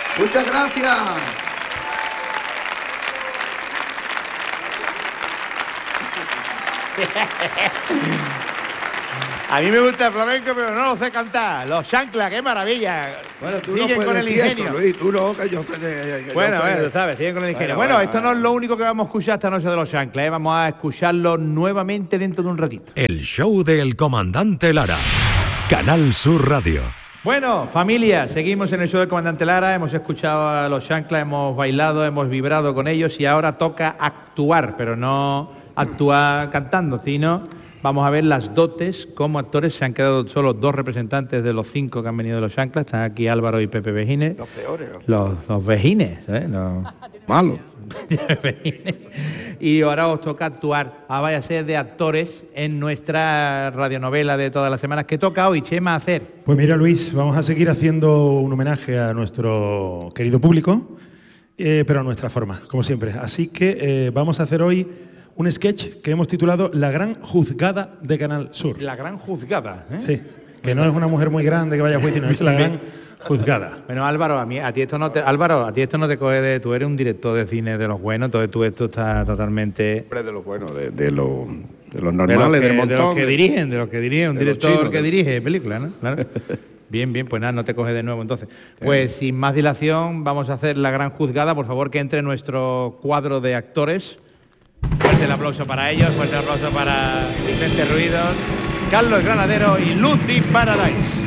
Muchas gracias. A mí me gusta el flamenco, pero no lo sé cantar. Los chanclas, qué maravilla. Bueno, tú siguen no puedes con el decir ingenio. esto, Luis, tú no, que yo te... Bueno, tú sabes, siguen con el ingenio. Bueno, esto no es lo único que vamos a escuchar esta noche de los chanclas, ¿eh? Vamos a escucharlo nuevamente dentro de un ratito. El show del comandante Lara. Canal Sur Radio. Bueno, familia, seguimos en el show del comandante Lara, hemos escuchado a los chanclas, hemos bailado, hemos vibrado con ellos y ahora toca actuar, pero no actuar cantando, sino vamos a ver las dotes como actores. Se han quedado solo 2 representantes de los 5 que han venido de los chanclas, están aquí Álvaro y Pepe Vejines. Los peores. Los vejines, ¿eh? Los malos. Y ahora os toca actuar. Vaya a ser de actores en nuestra radionovela de todas las semanas. ¿Qué toca hoy, Chema, hacer? Pues mira, Luis, vamos a seguir haciendo un homenaje a nuestro querido público, pero a nuestra forma, como siempre. Así que vamos a hacer hoy un sketch que hemos titulado La Gran Juzgada de Canal Sur. La Gran Juzgada, ¿eh? Sí, que no es una mujer muy grande que vaya a juicio, no, es la Gran Juzgada. Bueno, Álvaro, a ti esto no te coge de... Tú eres un director de cine de los buenos, entonces tú esto está totalmente... De los buenos, de los normales, del montón. De los que dirigen, un director chinos, que dirige películas, ¿no? Claro. Bien, pues nada, no te coge de nuevo entonces. Pues sin más dilación, vamos a hacer La Gran Juzgada. Por favor, que entre nuestro cuadro de actores. Fuerte el aplauso para ellos, fuerte el aplauso para Vicente Ruidos, Carlos Granadero y Lucy Paradise.